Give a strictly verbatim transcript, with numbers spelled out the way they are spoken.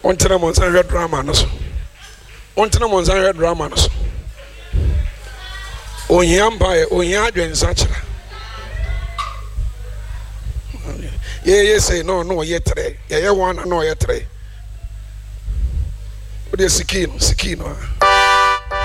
ontena monsan hwe drama no so ontena monsan hwe drama no so ohia mbae ohia adwensa kira ye ye say no no ye tre ye ye one no ye tre o de sikino sikino